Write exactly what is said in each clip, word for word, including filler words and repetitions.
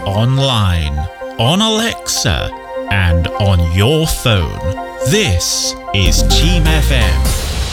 online, on Alexa, and on your phone. This is Team F M.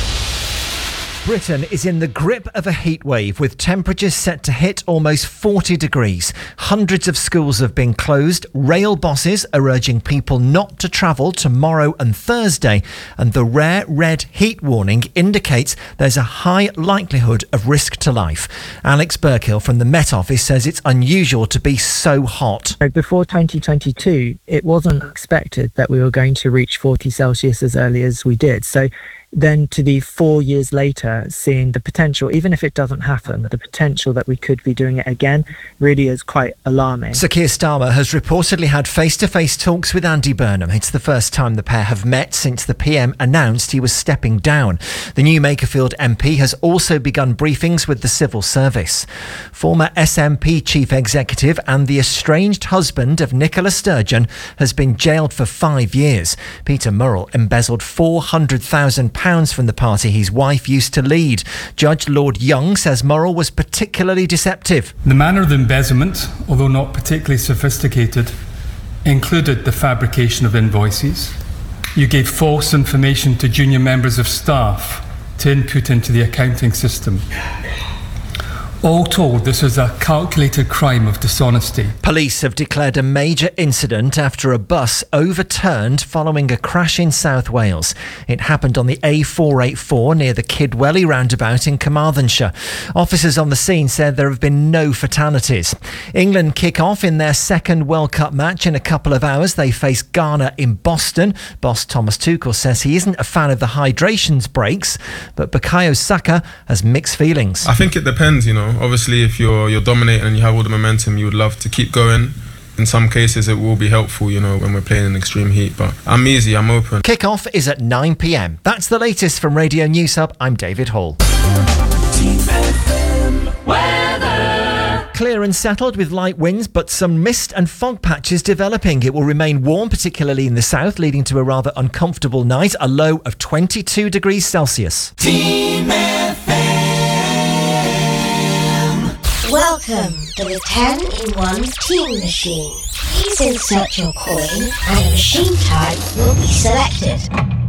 Britain is in the grip of a heatwave with temperatures set to hit almost forty degrees. Hundreds of schools have been closed. Rail bosses are urging people not to travel tomorrow and Thursday. And the rare red heat warning indicates there's a high likelihood of risk to life. Alex Burkill from the Met Office says it's unusual to be so hot. Before twenty twenty-two, it wasn't expected that we were going to reach forty Celsius as early as we did. So then to be four years later, seeing the potential, even if it doesn't happen, the potential that we could be doing it again really is quite alarming. Sir Keir Starmer has reportedly had face-to-face talks with Andy Burnham. It's the first time the pair have met since the P M announced he was stepping down. The new Makerfield M P has also begun briefings with the civil service. Former S N P chief executive and the estranged husband of Nicola Sturgeon has been jailed for five years. Peter Murrell embezzled four hundred thousand pounds from the party his wife used to lead. Judge Lord Young says Murrell was particularly deceptive. The manner of the embezzlement, although not particularly sophisticated, included the fabrication of invoices. You gave false information to junior members of staff to input into the accounting system. All told, this is a calculated crime of dishonesty. Police have declared a major incident after a bus overturned following a crash in South Wales. It happened on the A four eighty-four near the Kidwelly roundabout in Carmarthenshire. Officers on the scene said there have been no fatalities. England kick off in their second World Cup match in a couple of hours. They face Ghana in Boston. Boss Thomas Tuchel says he isn't a fan of the hydrations breaks, but Bukayo Saka has mixed feelings. I think it depends, you know. Obviously, if you're you're dominating and you have all the momentum, you would love to keep going. In some cases, it will be helpful, you know, when we're playing in extreme heat. But I'm easy, I'm open. Kick-off is at nine p.m. That's the latest from Radio News Hub. I'm David Hall. Clear and settled with light winds, but some mist and fog patches developing. It will remain warm, particularly in the south, leading to a rather uncomfortable night. A low of twenty-two degrees Celsius. Team F M. Welcome to the ten in one Team Machine. Please insert your coin and a machine type will be selected.